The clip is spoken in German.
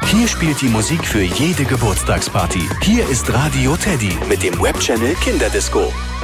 Hier spielt die Musik für jede Geburtstagsparty. Hier ist Radio Teddy mit dem Webchannel Kinderdisco.